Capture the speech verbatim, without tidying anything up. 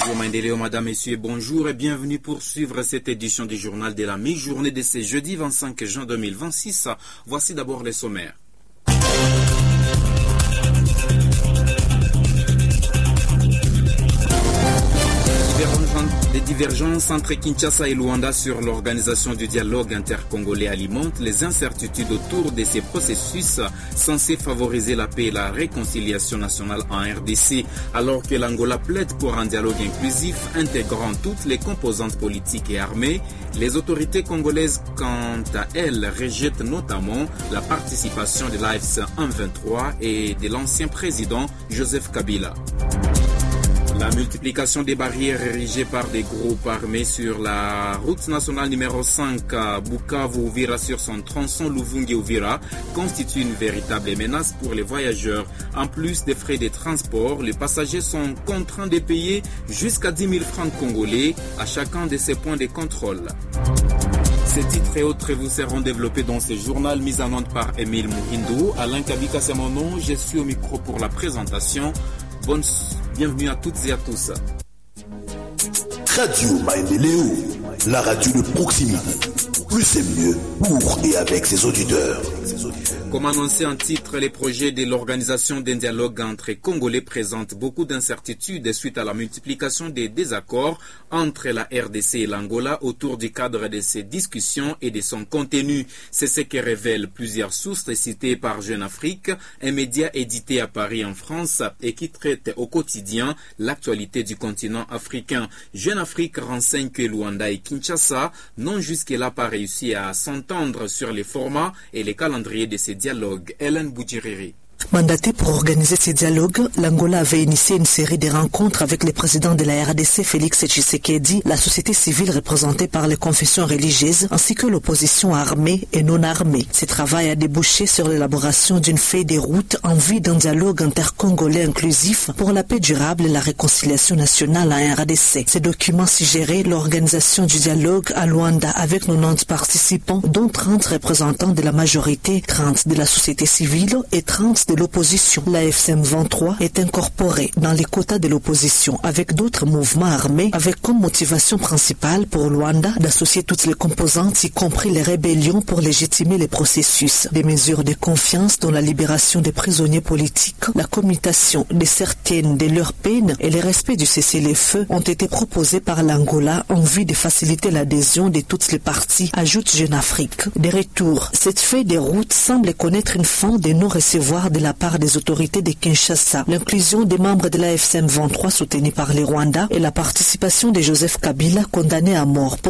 Radio Maendeleo, madame, messieurs, bonjour et bienvenue pour suivre cette édition du journal de la mi-journée de ce jeudi vingt-cinq juin deux mille vingt-six. Voici d'abord les sommaires. Des divergences entre Kinshasa et Luanda sur l'organisation du dialogue intercongolais alimentent les incertitudes autour de ces processus censés favoriser la paix et la réconciliation nationale en R D C, alors que l'Angola plaide pour un dialogue inclusif intégrant toutes les composantes politiques et armées. Les autorités congolaises, quant à elles, rejettent notamment la participation de l'A F C M vingt-trois et de l'ancien président Joseph Kabila. La multiplication des barrières érigées par des groupes armés sur la route nationale numéro cinq à Bukavu-Uvira sur son tronçon Luvungi-Uvira constitue une véritable menace pour les voyageurs. En plus des frais de transport, les passagers sont contraints de payer jusqu'à dix mille francs congolais à chacun de ces points de contrôle. Ces titres et autres vous seront développés dans ce journal mis en onde par Émile Muhindo. Alain Kabika, c'est mon nom. Je suis au micro pour la présentation. Bonne bienvenue à toutes et à tous. Radio Maendeleo, la radio de proximité. Plus c'est mieux pour et avec ses auditeurs. Comme annoncé en titre, les projets de l'organisation d'un dialogue entre Congolais présentent beaucoup d'incertitudes suite à la multiplication des désaccords entre la R D C et l'Angola autour du cadre de ces discussions et de son contenu. C'est ce que révèlent plusieurs sources citées par Jeune Afrique, un média édité à Paris en France et qui traite au quotidien l'actualité du continent africain. Jeune Afrique renseigne que Luanda et Kinshasa n'ont jusque-là pas réussi à s'entendre sur les formats et les calendriers de ces dialogues. Hélène Boudjiriri. Mandaté pour organiser ces dialogues, l'Angola avait initié une série de rencontres avec le président de la R D C, Félix Tshisekedi, la société civile représentée par les confessions religieuses, ainsi que l'opposition armée et non armée. Ce travail a débouché sur l'élaboration d'une feuille de route en vue d'un dialogue intercongolais inclusif pour la paix durable et la réconciliation nationale en R D C. Ces documents suggéraient l'organisation du dialogue à Luanda avec quatre-vingt-dix participants, dont trente représentants de la majorité, trente de la société civile et trente de l'opposition. L'A F C M vingt-trois est incorporée dans les quotas de l'opposition avec d'autres mouvements armés avec comme motivation principale pour Luanda d'associer toutes les composantes, y compris les rébellions, pour légitimer les processus. Des mesures de confiance dans la libération des prisonniers politiques, la commutation de certaines de leurs peines et le respect du cessez-le-feu ont été proposés par l'Angola en vue de faciliter l'adhésion de toutes les parties, ajoute Jeune Afrique. De retour, cette feuille de route semble connaître une fin de non-recevoir de la part des autorités de Kinshasa, l'inclusion des membres de l'A F C M vingt-trois soutenus par les Rwandais et la participation de Joseph Kabila condamné à mort pour